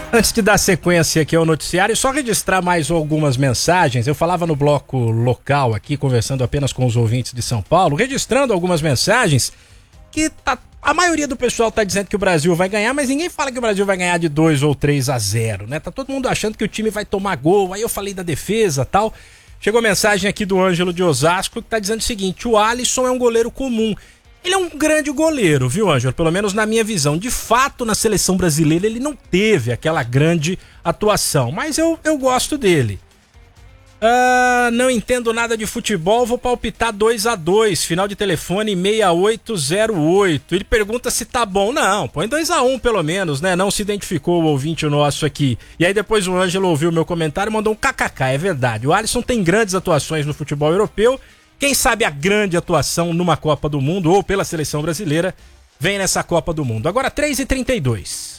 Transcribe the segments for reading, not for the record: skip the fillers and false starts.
Antes de dar sequência aqui ao noticiário, só registrar mais algumas mensagens. Eu falava no bloco local aqui, conversando apenas com os ouvintes de São Paulo, registrando algumas mensagens que a maioria do pessoal tá dizendo que o Brasil vai ganhar, mas ninguém fala que o Brasil vai ganhar de 2 ou 3-0, né? Tá todo mundo achando que o time vai tomar gol. Aí eu falei da defesa e tal. Chegou mensagem aqui do Ângelo de Osasco que tá dizendo o seguinte: o Alisson é um goleiro comum. Ele é um grande goleiro, viu, Ângelo? Pelo menos na minha visão. De fato, na seleção brasileira ele não teve aquela grande atuação, mas eu gosto dele. Não entendo nada de futebol, vou palpitar 2-2, final de telefone 6808. Ele pergunta se tá bom. Não, põe 2-1 pelo menos, né? Não se identificou o ouvinte nosso aqui. E aí depois o Ângelo ouviu o meu comentário e mandou um kkk, é verdade. O Alisson tem grandes atuações no futebol europeu. Quem sabe a grande atuação numa Copa do Mundo ou pela seleção brasileira vem nessa Copa do Mundo. Agora 3h32.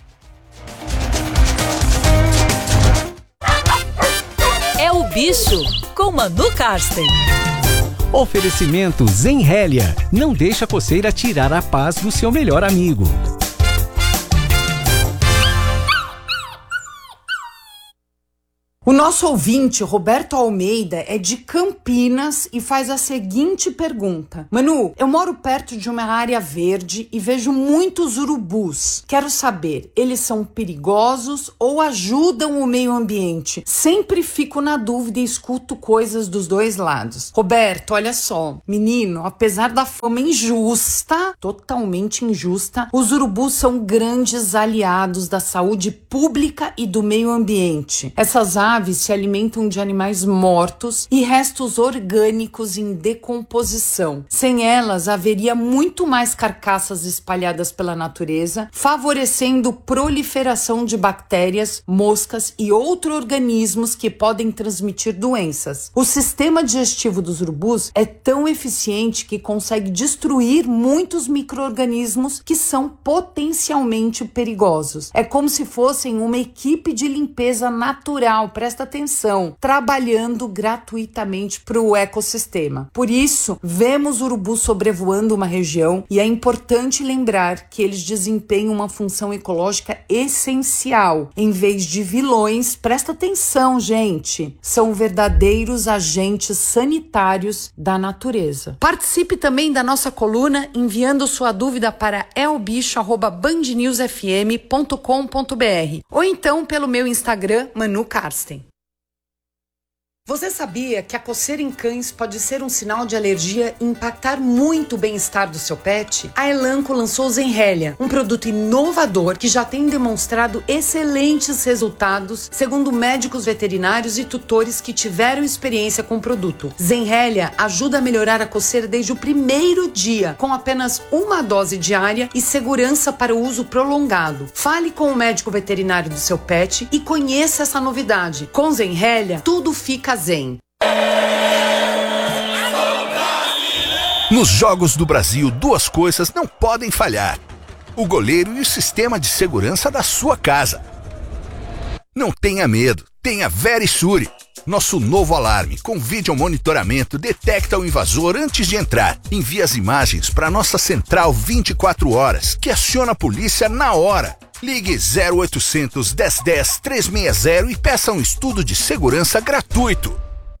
É o Bicho, com Manu Karsten. Oferecimento Zenrélia. Não deixa a coceira tirar a paz do seu melhor amigo. O nosso ouvinte, Roberto Almeida, é de Campinas e faz a seguinte pergunta: Manu, eu moro perto de uma área verde e vejo muitos urubus. Quero saber, eles são perigosos ou ajudam o meio ambiente? Sempre fico na dúvida e escuto coisas dos dois lados. Roberto, olha só, menino, apesar da fama injusta, totalmente injusta, os urubus são grandes aliados da saúde pública e do meio ambiente. Essas aves se alimentam de animais mortos e restos orgânicos em decomposição. Sem elas, haveria muito mais carcaças espalhadas pela natureza, favorecendo proliferação de bactérias, moscas e outros organismos que podem transmitir doenças. O sistema digestivo dos urubus é tão eficiente que consegue destruir muitos micro-organismos que são potencialmente perigosos. É como se fossem uma equipe de limpeza natural, presta atenção, trabalhando gratuitamente para o ecossistema. Por isso, vemos urubus sobrevoando uma região e é importante lembrar que eles desempenham uma função ecológica essencial. Em vez de vilões, presta atenção, gente, são verdadeiros agentes sanitários da natureza. Participe também da nossa coluna enviando sua dúvida para elbicho@bandnewsfm.com.br ou então pelo meu Instagram, Manu Karsten. Você sabia que a coceira em cães pode ser um sinal de alergia e impactar muito o bem-estar do seu pet? A Elanco lançou o Zenrélia, um produto inovador que já tem demonstrado excelentes resultados, segundo médicos veterinários e tutores que tiveram experiência com o produto. Zenrélia ajuda a melhorar a coceira desde o primeiro dia, com apenas uma dose diária e segurança para o uso prolongado. Fale com o médico veterinário do seu pet e conheça essa novidade. Com Zenrélia, tudo fica zen. Nos Jogos do Brasil, duas coisas não podem falhar: o goleiro e o sistema de segurança da sua casa. Não tenha medo, tenha Verisure. Nosso novo alarme com vídeo monitoramento detecta o invasor antes de entrar. Envia as imagens para nossa central 24 horas, que aciona a polícia na hora. Ligue 0800 1010 360 e peça um estudo de segurança gratuito.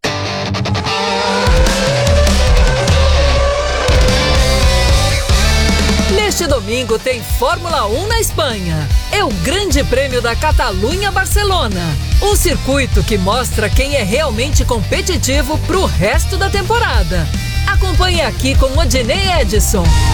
Neste domingo tem Fórmula 1 na Espanha. É o Grande Prêmio da Catalunha-Barcelona. Um circuito que mostra quem é realmente competitivo pro resto da temporada. Acompanhe aqui com Odinei Edson.